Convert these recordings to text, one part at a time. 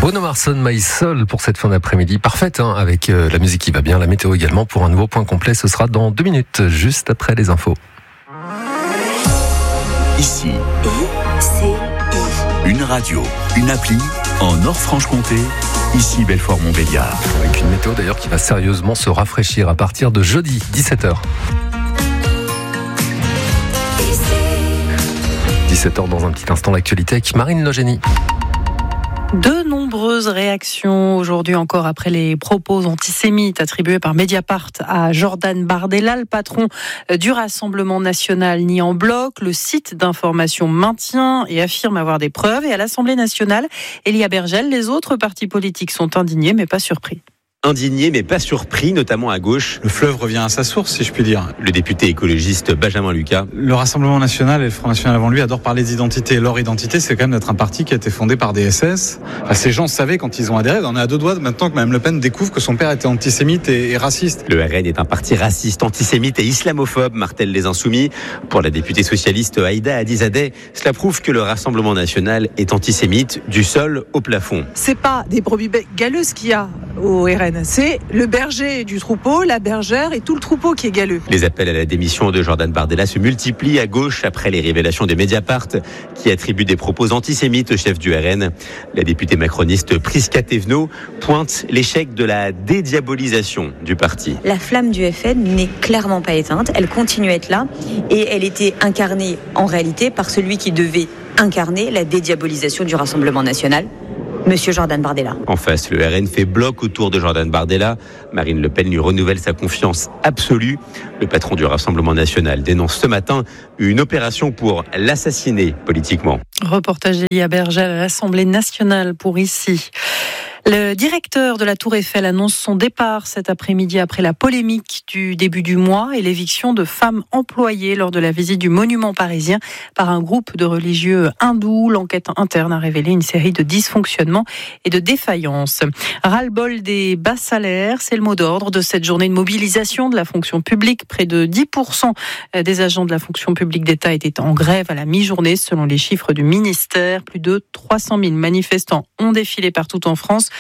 Bruno Mars, My Soul pour cette fin d'après-midi. Parfaite, avec la musique qui va bien, la météo également. Pour un nouveau point complet, ce sera dans 2 minutes, juste après les infos. Ici, une radio, une appli en Nord-Franche-Comté. Ici Belfort-Montbéliard. Avec une météo d'ailleurs qui va sérieusement se rafraîchir à partir de jeudi, 17h. 17h dans un petit instant, l'actualité avec Marine Logénie. De nombreuses réactions aujourd'hui encore après les propos antisémites attribués par Mediapart à Jordan Bardella, le patron du Rassemblement national nie en bloc. Le site d'information maintient et affirme avoir des preuves. Et à l'Assemblée nationale, Elia Bergel, les autres partis politiques sont indignés mais pas surpris. Indigné mais pas surpris, notamment à gauche. Le fleuve revient à sa source, si je puis dire. Le député écologiste Benjamin Lucas. Le Rassemblement national et le Front national avant lui adorent parler d'identité. Leur identité, c'est quand même d'être un parti qui a été fondé par des SS. Enfin, ces gens savaient quand ils ont adhéré. On est à 2 doigts maintenant que Mme Le Pen découvre que son père était antisémite et raciste. Le RN est un parti raciste, antisémite et islamophobe, martèlent les Insoumis. Pour la députée socialiste Aïda Hadizadeh, cela prouve que le Rassemblement national est antisémite du sol au plafond. C'est pas des brebis galeuses qu'il y a au RN. C'est le berger du troupeau, la bergère et tout le troupeau qui est galeux. Les appels à la démission de Jordan Bardella se multiplient à gauche après les révélations de Mediapart qui attribuent des propos antisémites au chef du RN. La députée macroniste Prisca Thévenot pointe l'échec de la dédiabolisation du parti. La flamme du FN n'est clairement pas éteinte, elle continue à être là et elle était incarnée en réalité par celui qui devait incarner la dédiabolisation du Rassemblement national. Monsieur Jordan Bardella. En face, le RN fait bloc autour de Jordan Bardella. Marine Le Pen lui renouvelle sa confiance absolue. Le patron du Rassemblement national dénonce ce matin une opération pour l'assassiner politiquement. Reportage d'Elia Bergel à l'Assemblée nationale pour ici. Le directeur de la Tour Eiffel annonce son départ cet après-midi après la polémique du début du mois et l'éviction de femmes employées lors de la visite du monument parisien par un groupe de religieux hindous. L'enquête interne a révélé une série de dysfonctionnements et de défaillances. Ras-le-bol des bas salaires, c'est le mot d'ordre de cette journée de mobilisation de la fonction publique. Près de 10% des agents de la fonction publique d'État étaient en grève à la mi-journée selon les chiffres du ministère. Plus de 300 000 manifestants ont défilé partout en France.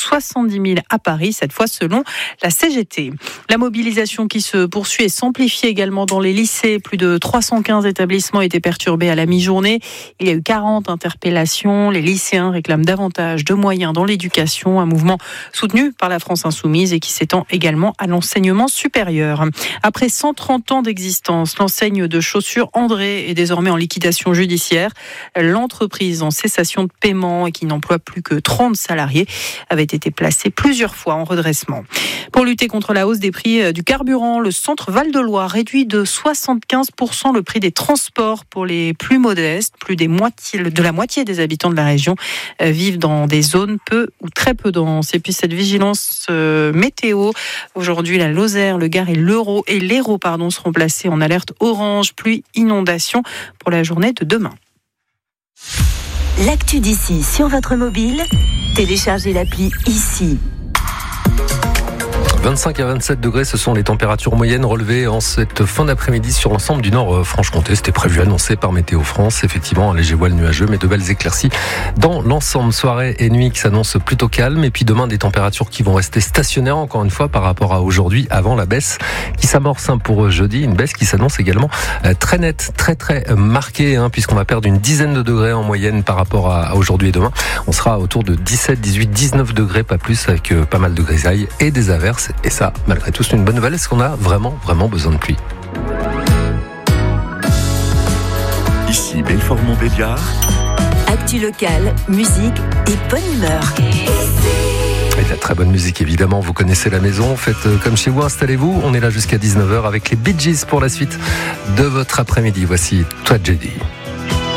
70 000 à Paris, cette fois selon la CGT. La mobilisation qui se poursuit et s'amplifie également dans les lycées. Plus de 315 établissements étaient perturbés à la mi-journée. Il y a eu 40 interpellations. Les lycéens réclament davantage de moyens dans l'éducation. Un mouvement soutenu par la France insoumise et qui s'étend également à l'enseignement supérieur. Après 130 ans d'existence, l'enseigne de chaussures André est désormais en liquidation judiciaire. L'entreprise en cessation de paiement et qui n'emploie plus que 30 salariés avait été placé plusieurs fois en redressement. Pour lutter contre la hausse des prix du carburant, le centre Val-de-Loire réduit de 75% le prix des transports pour les plus modestes. Plus de la moitié des habitants de la région vivent dans des zones peu ou très peu denses. Et puis cette vigilance météo, aujourd'hui la Lozère, le Gard et l'Hérault seront placés en alerte orange, pluie, inondation pour la journée de demain. L'actu d'ici sur votre mobile, téléchargez l'appli Ici. 25 à 27 degrés, ce sont les températures moyennes relevées en cette fin d'après-midi sur l'ensemble du Nord-Franche-Comté. C'était prévu, annoncé par Météo France. Effectivement, un léger voile nuageux, mais de belles éclaircies dans l'ensemble. Soirée et nuit qui s'annoncent plutôt calmes. Et puis demain, des températures qui vont rester stationnaires, encore une fois, par rapport à aujourd'hui, avant la baisse qui s'amorce pour jeudi. Une baisse qui s'annonce également très nette, très marquée, puisqu'on va perdre une dizaine de degrés en moyenne par rapport à aujourd'hui et demain. On sera autour de 17, 18, 19 degrés, pas plus, avec pas mal de grisailles et des averses. Et ça, malgré tout, c'est une bonne nouvelle. Est-ce qu'on a vraiment besoin de pluie ? Ici Belfort-Montbéliard. Actu locale, musique et bonne humeur. Et de la très bonne musique, évidemment. Vous connaissez la maison. Faites comme chez vous, installez-vous. On est là jusqu'à 19h avec les Bee Gees pour la suite de votre après-midi. Voici Toi, Jedi.